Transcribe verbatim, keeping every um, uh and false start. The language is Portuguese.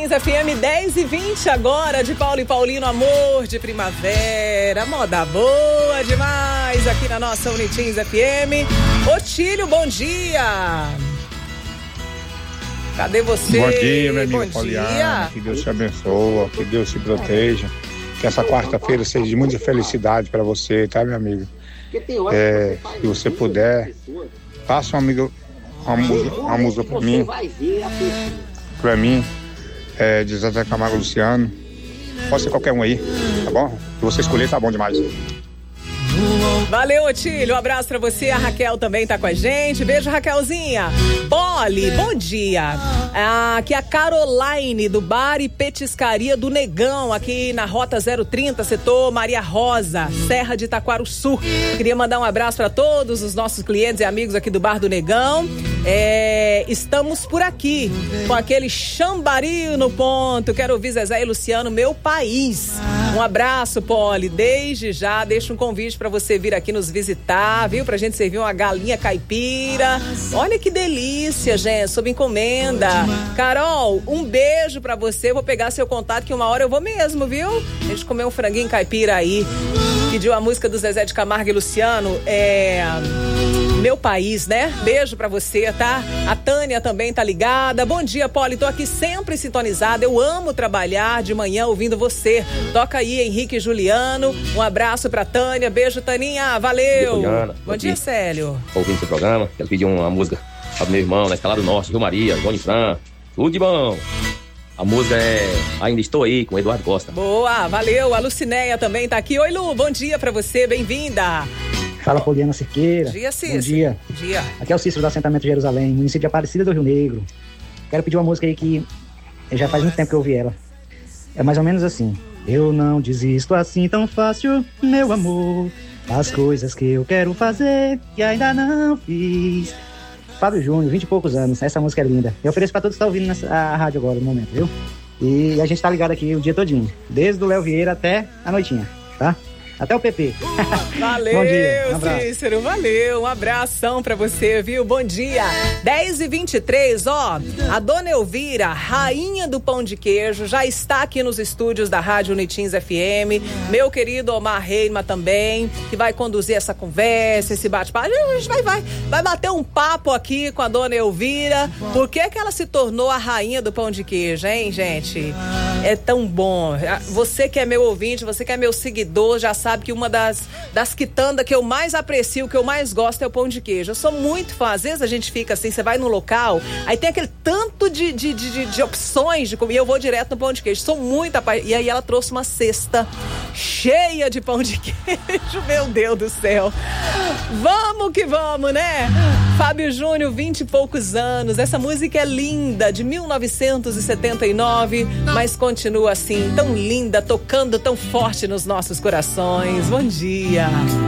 Unitins F M dez e vinte agora, de Paulo e Paulino, amor de primavera, moda boa demais aqui na nossa Unitins F M. Otílio, bom dia! Cadê você? Bom dia, minha amiga bom Poliana, dia. que Deus te abençoe, que Deus te proteja, que essa quarta-feira seja de muita felicidade para você, tá, meu amigo? É, se você puder, faça uma, amiga, uma, música, uma música pra mim, pra mim, é, de Zezé Camargo Luciano. Pode ser qualquer um aí, tá bom? Se você escolher, tá bom demais. Valeu, Otílio, um abraço pra você. A Raquel também tá com a gente. Beijo, Raquelzinha. Poli, bom dia. Ah, aqui é a Caroline, do Bar e Petiscaria do Negão, aqui na Rota zero trinta, setor Maria Rosa, Serra de Itaquaruçu. Queria mandar um abraço pra todos os nossos clientes e amigos aqui do Bar do Negão. É, estamos por aqui com aquele chambaril no ponto. Quero ouvir Zezé e Luciano, Meu País. Um abraço, Poli. Desde já, deixo um convite pra você vir aqui nos visitar, viu? Pra gente servir uma galinha caipira. Olha que delícia, gente, sob encomenda. Carol, um beijo pra você. Vou pegar seu contato que uma hora eu vou mesmo, viu? A gente comer um franguinho caipira aí. Pediu a música do Zezé de Camargo e Luciano, é... Meu País, né? Beijo pra você, tá? A Tânia também tá ligada. Bom dia, Poli. Tô aqui sempre sintonizada. Eu amo trabalhar de manhã ouvindo você. Toca aí, Henrique e Juliano. Um abraço pra Tânia. Beijo, Taninha. Valeu. Bom dia, Juliana. Bom dia, Célio. Ouvindo esse programa, quero pedir uma música para o meu irmão, na Escalada do Norte, Rio Maria, Johnny Fran. Tudo de bom. A música é Ainda Estou Aí, com Eduardo Costa. Boa, valeu. A Lucinéia também tá aqui. Oi, Lu, bom dia pra você. Bem-vinda. Fala, Poliana Cerqueira. Bom dia, Cícero. Bom dia. Bom dia. Aqui é o Cícero do assentamento de Jerusalém, município de Aparecida do Rio Negro. Quero pedir uma música aí que já faz muito tempo que eu ouvi ela. É mais ou menos assim. Eu não desisto assim tão fácil, meu amor. As coisas que eu quero fazer e ainda não fiz. Fábio Júnior, vinte e poucos anos. Essa música é linda. Eu ofereço pra todos que estão ouvindo nessa, a rádio agora, no momento, viu? E a gente tá ligado aqui o dia todinho. Desde o Léo Vieira até a noitinha, tá? Até o P P. Valeu, Bom dia, um abraço. Cícero, valeu. Um abração pra você, viu? Bom dia. dez e vinte e três, ó. A dona Elvira, rainha do pão de queijo, já está aqui nos estúdios da Rádio Unitins F M. Meu querido Omar Reima também, que vai conduzir essa conversa, esse bate-papo. A gente vai, vai, vai bater um papo aqui com a dona Elvira. Por que que ela se tornou a rainha do pão de queijo, hein, gente? É tão bom. Você que é meu ouvinte, você que é meu seguidor, já sabe que uma das, das quitandas que eu mais aprecio, que eu mais gosto é o pão de queijo. Eu sou muito fã. Às vezes a gente fica assim, você vai no local, aí tem aquele tanto de, de, de, de opções de comida, e eu vou direto no pão de queijo. Sou muito apaixonada. E aí ela trouxe uma cesta cheia de pão de queijo. Meu Deus do céu. Vamos que vamos, né? Fábio Júnior, vinte e poucos anos. Essa música é linda, de mil novecentos e setenta e nove, mas continua assim, tão linda, tocando tão forte nos nossos corações. Bom dia.